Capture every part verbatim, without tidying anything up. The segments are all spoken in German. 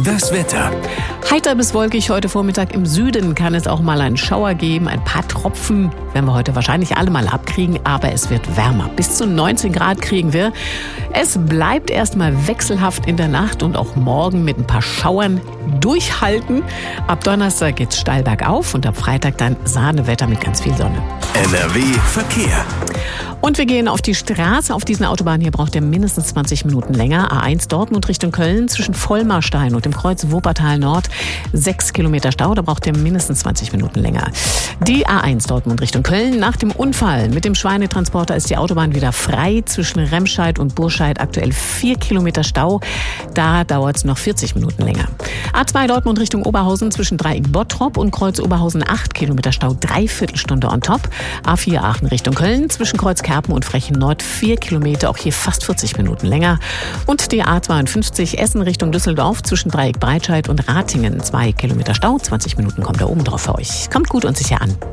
Das Wetter. Heiter bis wolkig heute Vormittag. Im Süden kann es auch mal einen Schauer geben. Ein paar Tropfen werden wir heute wahrscheinlich alle mal abkriegen, aber es wird wärmer. Bis zu neunzehn Grad kriegen wir. Es bleibt erstmal wechselhaft in der Nacht und auch morgen mit ein paar Schauern durchhalten. Ab Donnerstag geht's steil bergauf und ab Freitag dann Sahnewetter mit ganz viel Sonne. N R W Verkehr. Und wir gehen auf die Straße. Auf diesen Autobahnen hier braucht ihr mindestens zwanzig Minuten länger. A eins Dortmund Richtung Köln zwischen Vollmarstein und dem Kreuz Wuppertal Nord. Sechs Kilometer Stau, da braucht ihr mindestens zwanzig Minuten länger. Die A eins Dortmund Richtung Köln. Nach dem Unfall mit dem Schweinetransporter ist die Autobahn wieder frei. Zwischen Remscheid und Burscheid aktuell vier Kilometer Stau. Da dauert es noch vierzig Minuten länger. A zwei Dortmund Richtung Oberhausen zwischen Dreieck Bottrop und Kreuz Oberhausen acht Kilometer Stau. Dreiviertelstunde on top. A vier Aachen Richtung Köln zwischen Kreuz Kerpen und Frechen Nord vier Kilometer, auch hier fast vierzig Minuten länger. Und die A zweiundfünfzig Essen Richtung Düsseldorf zwischen Dreieck Breitscheid und Ratingen zwei Kilometer Stau. zwanzig Minuten kommt da oben drauf für euch. Kommt gut und sicher an.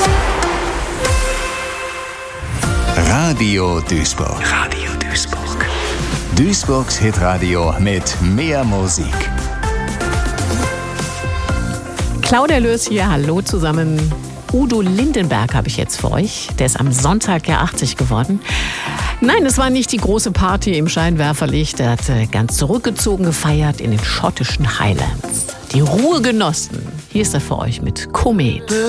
Radio Duisburg. Radio Duisburg. Duisburgs Hitradio mit mehr Musik. Claudia Löß hier, hallo zusammen. Udo Lindenberg habe ich jetzt für euch. Der ist am Sonntag ja achtzig geworden. Nein, es war nicht die große Party im Scheinwerferlicht. Er hat ganz zurückgezogen gefeiert in den schottischen Highlands. Die Ruhe genossen. Hier ist er für euch mit Komet.